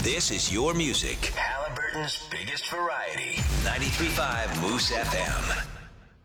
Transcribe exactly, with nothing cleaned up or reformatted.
This is your music. Halliburton's biggest variety. ninety-three point five Moose F M.